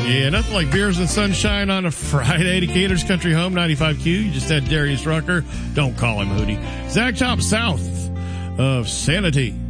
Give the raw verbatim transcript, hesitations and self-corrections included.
Yeah, nothing like beers and sunshine on a Friday. Decatur's Country Home, ninety-five Q. You just had Darius Rucker. Don't call him Hootie. Zach Chop south of Sanity.